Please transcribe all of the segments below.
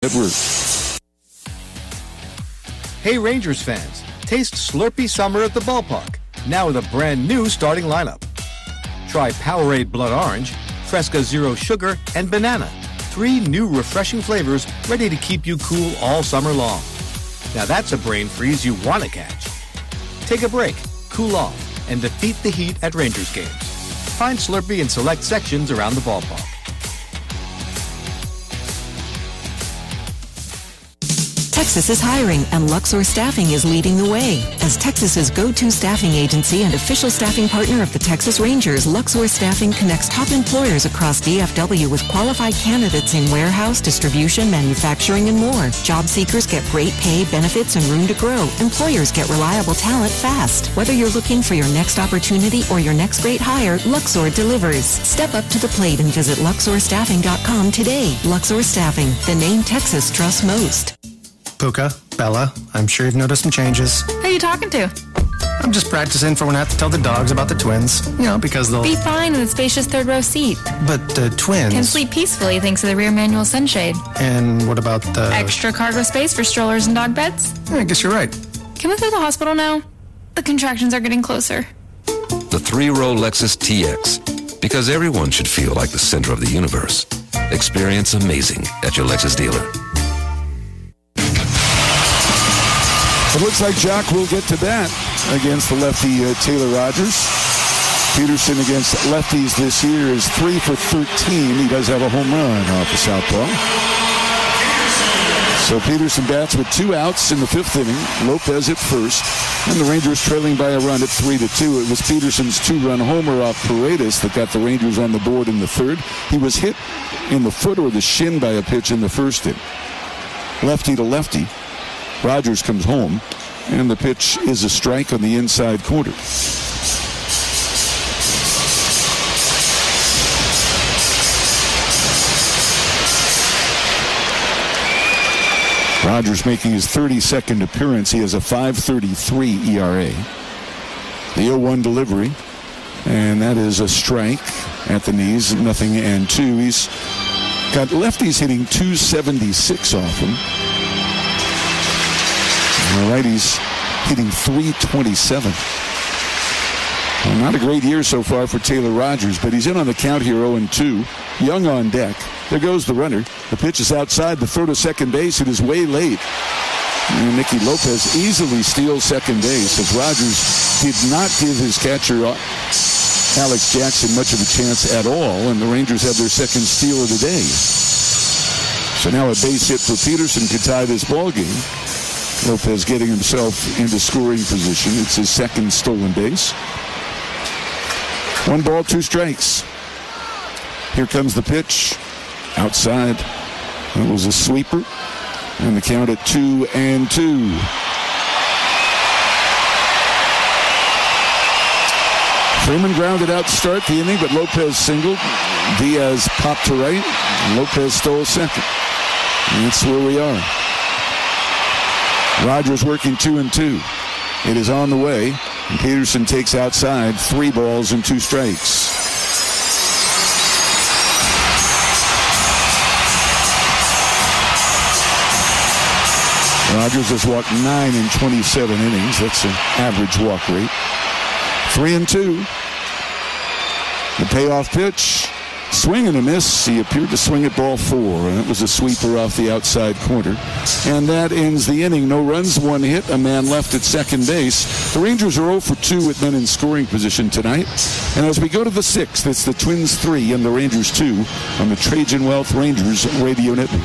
work. Hey Rangers fans, taste Slurpee Summer at the ballpark, now with a brand new starting lineup. Try Powerade Blood Orange, Fresca Zero Sugar, and Banana. 3 new refreshing flavors ready to keep you cool all summer long. Now that's a brain freeze you want to catch. Take a break, cool off, and defeat the heat at Rangers games. Find Slurpee in select sections around the ballpark. Texas is hiring, and Luxor Staffing is leading the way. As Texas's go-to staffing agency and official staffing partner of the Texas Rangers, Luxor Staffing connects top employers across DFW with qualified candidates in warehouse, distribution, manufacturing, and more. Job seekers get great pay, benefits, and room to grow. Employers get reliable talent fast. Whether you're looking for your next opportunity or your next great hire, Luxor delivers. Step up to the plate and visit LuxorStaffing.com today. Luxor Staffing, the name Texas trusts most. Puka, Bella, I'm sure you've noticed some changes. Who are you talking to? I'm just practicing for when I have to tell the dogs about the twins. You know, because they'll... Be fine in the spacious third row seat. But the twins... Can sleep peacefully thanks to the rear manual sunshade. And what about the... Extra cargo space for strollers and dog beds? I guess you're right. Can we go to the hospital now? The contractions are getting closer. The 3-row Lexus TX. Because everyone should feel like the center of the universe. Experience amazing at your Lexus dealer. It looks like Jock will get to bat against the lefty Taylor Rogers. Peterson against lefties this year is 3 for 13. He does have a home run off the southpaw. So Peterson bats with 2 outs in the 5th inning. Lopez at first. And the Rangers trailing by a run at 3-2. It was Peterson's 2-run homer off Paredes that got the Rangers on the board in the 3rd. He was hit in the foot or the shin by a pitch in the 1st inning. Lefty to lefty. Rogers comes home, and the pitch is a strike on the inside corner. Rogers making his 32nd appearance. He has a 5.33 ERA. The 0-1 delivery, and that is a strike at the knees, 0-2. He's got lefties hitting 276 off him. The righties hitting 327. Well, not a great year so far for Taylor Rogers, but he's in on the count here, 0-2. Young on deck. There goes the runner. The pitch is outside. The throw to second base. It is way late. And Nicky Lopez easily steals second base as Rogers did not give his catcher, Alex Jackson, much of a chance at all, and the Rangers have their second steal of the day. So now a base hit for Peterson could tie this ball game. Lopez getting himself into scoring position. It's his second stolen base. 1 ball, 2 strikes. Here comes the pitch. Outside. It was a sweeper. And the count at 2-2. Freeman grounded out to start the inning, but Lopez singled. Diaz popped to right. Lopez stole second. And that's where we are. Rogers working 2-2. It is on the way. And Peterson takes outside. 3 balls and 2 strikes. Rogers has walked 9 in 27 innings. That's an average walk rate. 3-2. The payoff pitch. Swing and a miss. He appeared to swing at ball 4, and it was a sweeper off the outside corner. And that ends the inning. No runs, 1 hit, a man left at second base. The Rangers are 0 for 2 with men in scoring position tonight. And as we go to the 6th, it's the Twins 3 and the Rangers 2 on the Trajan Wealth Rangers Radio Network.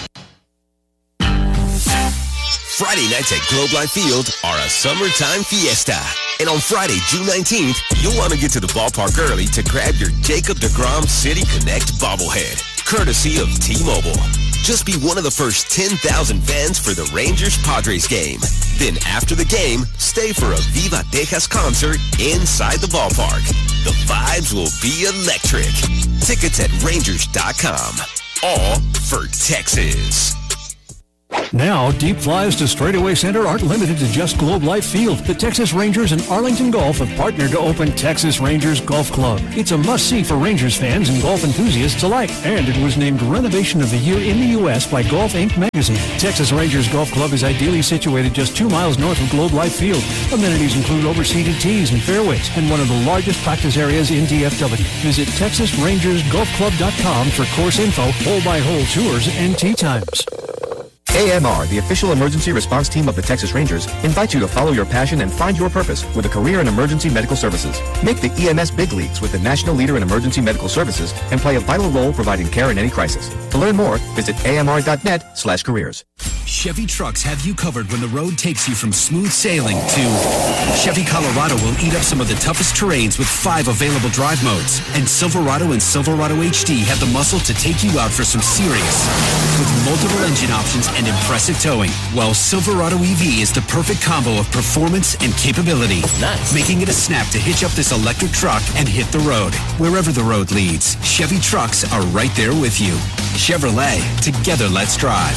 Friday nights at Globe Life Field are a summertime fiesta. And on Friday, June 19th, you'll want to get to the ballpark early to grab your Jacob deGrom City Connect bobblehead, courtesy of T-Mobile. Just be one of the first 10,000 fans for the Rangers-Padres game. Then after the game, stay for a Viva Tejas concert inside the ballpark. The vibes will be electric. Tickets at Rangers.com. All for Texas. Now, deep flies to straightaway center aren't limited to just Globe Life Field. The Texas Rangers and Arlington Golf have partnered to open Texas Rangers Golf Club. It's a must-see for Rangers fans and golf enthusiasts alike, and it was named Renovation of the Year in the U.S. by Golf Inc. magazine. Texas Rangers Golf Club is ideally situated just 2 miles north of Globe Life Field. Amenities include overseated tees and fairways, and one of the largest practice areas in DFW. Visit TexasRangersGolfClub.com for course info, hole-by-hole tours, and tee times. AMR, the official emergency response team of the Texas Rangers, invites you to follow your passion and find your purpose with a career in emergency medical services. Make the EMS big leagues with the national leader in emergency medical services and play a vital role providing care in any crisis. To learn more, visit amr.net/careers. Chevy trucks have you covered when the road takes you from smooth sailing to Chevy Colorado will eat up some of the toughest terrains with 5 available drive modes. And Silverado and Silverado HD have the muscle to take you out for some serious. With multiple engine options and impressive towing, while Silverado EV is the perfect combo of performance and capability. Nice. Making it a snap to hitch up this electric truck and hit the road. Wherever the road leads, Chevy trucks are right there with you. Chevrolet, together let's drive.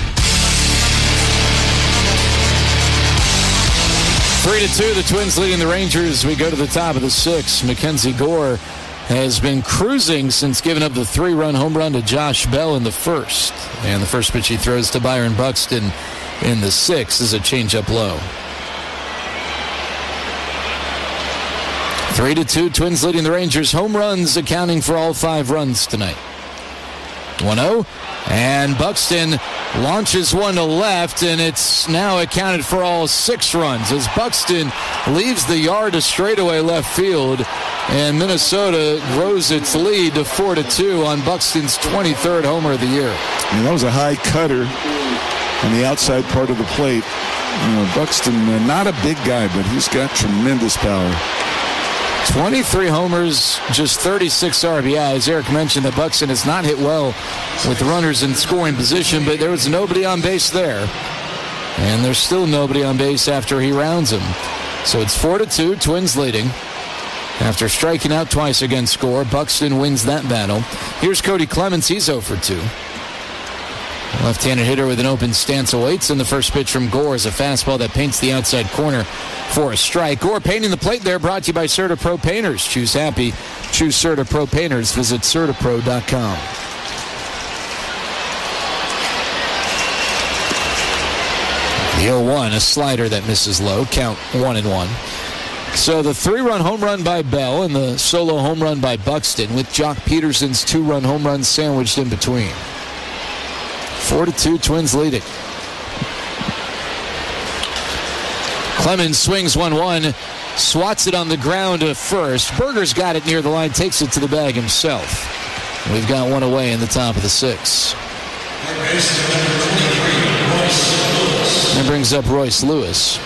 3-2, the Twins leading the Rangers. We go to the top of the 6th. Mackenzie Gore has been cruising since giving up the 3-run home run to Josh Bell in the first. And the first pitch he throws to Byron Buxton in the 6th is a changeup low. 3-2, Twins leading the Rangers. Home runs accounting for all 5 runs tonight. 1-0. And Buxton launches one to left, and it's now accounted for all 6 runs as Buxton leaves the yard to straightaway left field, and Minnesota grows its lead to 4-2 on Buxton's 23rd homer of the year. And that was a high cutter on the outside part of the plate. Buxton, not a big guy, but he's got tremendous power. 23 homers, just 36 RBIs. Eric mentioned that Buxton has not hit well with runners in scoring position, but there was nobody on base there. And there's still nobody on base after he rounds him. So it's 4-2, Twins leading. After striking out twice against Gore, Buxton wins that battle. Here's Cody Clemens, he's 0-2. Left-handed hitter with an open stance awaits, and the first pitch from Gore is a fastball that paints the outside corner for a strike. Gore painting the plate there, brought to you by CertaPro Painters. Choose happy. Choose CertaPro Painters. Visit CertaPro.com. The 0-1, a slider that misses low. Count 1-1. So the 3-run home run by Bell and the solo home run by Buxton, with Jock Peterson's 2-run home run sandwiched in between. 4-2, Twins leading. Clemens swings 1-1, swats it on the ground to first. Berger's got it near the line, takes it to the bag himself. We've got one away in the top of the 6th. That brings up Royce Lewis.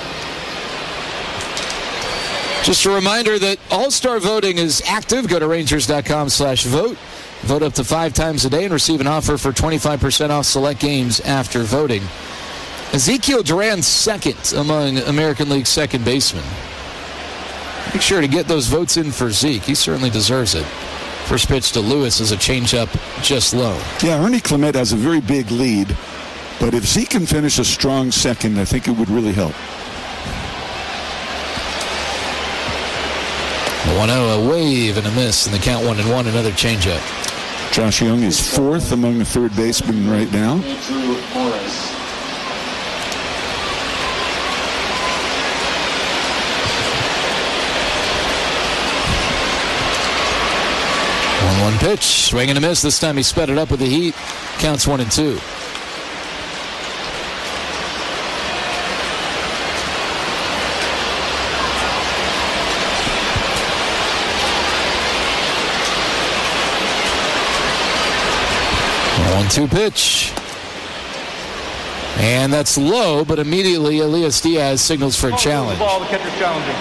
Just a reminder that All-Star voting is active. Go to Rangers.com/vote. Vote up to 5 times a day and receive an offer for 25% off select games after voting. Ezekiel Duran's second among American League second basemen. Make sure to get those votes in for Zeke. He certainly deserves it. First pitch to Lewis is a changeup just low. Yeah, Ernie Clement has a very big lead, but if Zeke can finish a strong second, I think it would really help. 1-0, a wave and a miss, and the count 1-1, another changeup. Josh Young is 4th among the third basemen right now. One pitch, swing and a miss. This time he sped it up with the heat. Counts 1-2. One-two pitch. And that's low, but immediately Elias Diaz signals for a challenge. Ball, the catcher challenging.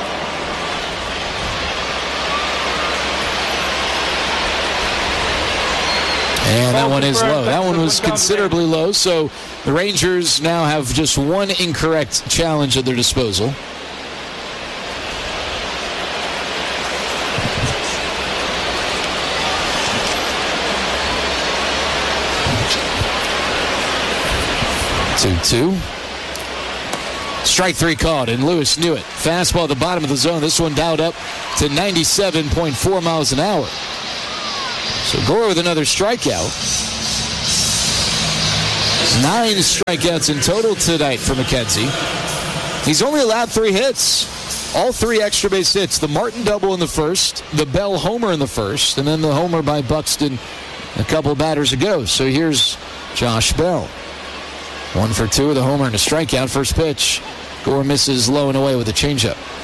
And that one is low. That one was considerably low, so the Rangers now have just one incorrect challenge at their disposal. 2-2. Strike 3 called, and Lewis knew it. Fastball at the bottom of the zone. This one dialed up to 97.4 miles an hour. So Gore with another strikeout. 9 strikeouts in total tonight for McKenzie. He's only allowed 3 hits. All 3 extra base hits. The Martin double in the first, the Bell homer in the first, and then the homer by Buxton a couple batters ago. So here's Josh Bell. 1 for 2 with a homer and a strikeout. First pitch. Gore misses low and away with a changeup.